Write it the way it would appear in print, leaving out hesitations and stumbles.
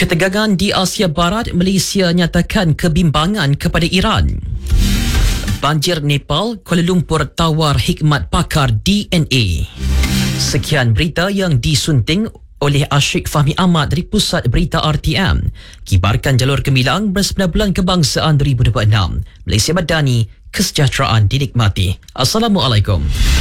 Ketegangan di Asia Barat, Malaysia nyatakan kebimbangan kepada Iran. Banjir Nepal, Kuala Lumpur tawar hikmat pakar DNA. Sekian berita yang disunting oleh Asyik Fahmi Ahmad dari Pusat Berita RTM. Kibarkan jalur gemilang bersama bulan kebangsaan 2026. Malaysia Madani, kesejahteraan dinikmati. Assalamualaikum.